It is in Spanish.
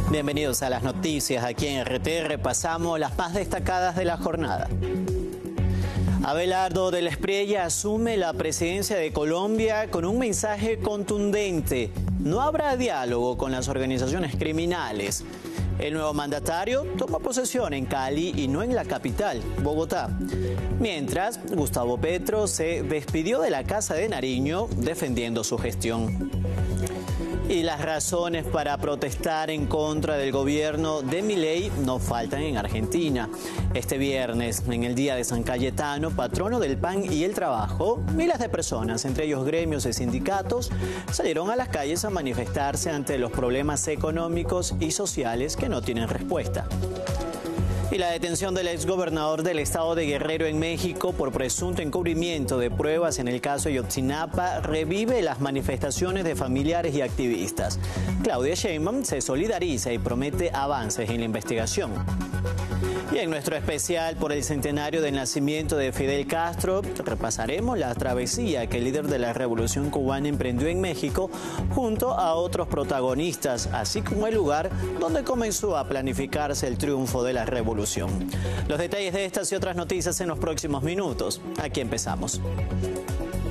Bienvenidos a las noticias. Aquí en RT repasamos las más destacadas de la jornada. Abelardo del Espriella asume la presidencia de Colombia con un mensaje contundente. No habrá diálogo con las organizaciones criminales. El nuevo mandatario toma posesión en Cali y no en la capital, Bogotá. Mientras, Gustavo Petro se despidió de la Casa de Nariño defendiendo su gestión. Y las razones para protestar en contra del gobierno de Milei no faltan en Argentina. Este viernes, en el Día de San Cayetano, patrono del pan y el trabajo, miles de personas, entre ellos gremios y sindicatos, salieron a las calles a manifestarse ante los problemas económicos y sociales que no tienen respuesta. Y la detención del exgobernador del estado de Guerrero en México por presunto encubrimiento de pruebas en el caso Ayotzinapa revive las manifestaciones de familiares y activistas. Claudia Sheinbaum se solidariza y promete avances en la investigación. Y en nuestro especial por el centenario del nacimiento de Fidel Castro, repasaremos la travesía que el líder de la Revolución Cubana emprendió en México junto a otros protagonistas, así como el lugar donde comenzó a planificarse el triunfo de la revolución. Los detalles de estas y otras noticias en los próximos minutos. Aquí empezamos.